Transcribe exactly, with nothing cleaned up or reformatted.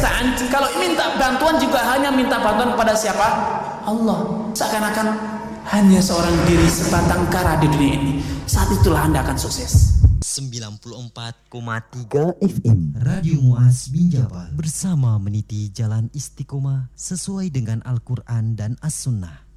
yasta'an, kalau minta bantuan juga hanya minta bantuan kepada siapa? Allah. Seakan-akan hanya seorang diri sebatang kara di dunia ini. Saat itulah Anda akan sukses. sembilan puluh empat koma tiga F M Radio Muaz bin Jabal bersama meniti jalan istiqomah sesuai dengan Al-Quran dan As-Sunnah.